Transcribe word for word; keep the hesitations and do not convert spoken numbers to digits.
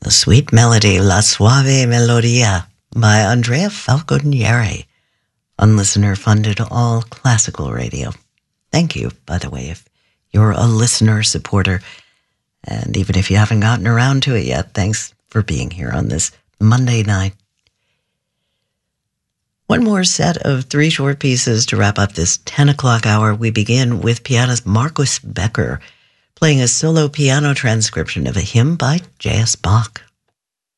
The sweet melody La Suave Melodia by Andrea Falconieri on listener-funded all-classical radio. Thank you, by the way, if you're a listener supporter. And even if you haven't gotten around to it yet, thanks for being here on this Monday night. One more set of three short pieces to wrap up this ten o'clock hour. We begin with pianist Markus Becker playing a solo piano transcription of a hymn by J S Bach.